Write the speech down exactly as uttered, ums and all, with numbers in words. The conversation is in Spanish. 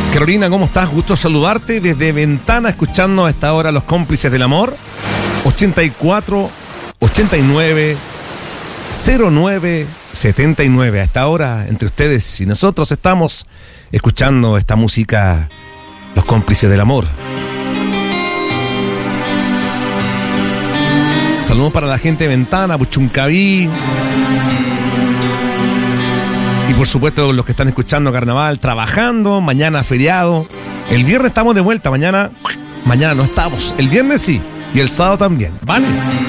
Carolina, ¿cómo estás? Gusto saludarte desde Ventana, escuchando a esta hora Los Cómplices del Amor. ochenta y cuatro, ochenta y nueve, cero nueve, setenta y nueve. A esta hora, entre ustedes y nosotros, estamos escuchando esta música, Los Cómplices del Amor. Saludos para la gente de Ventana, Puchuncaví. Y por supuesto los que están escuchando Carnaval, trabajando, mañana feriado. El viernes estamos de vuelta, mañana, mañana no estamos. El viernes sí, y el sábado también, ¿vale?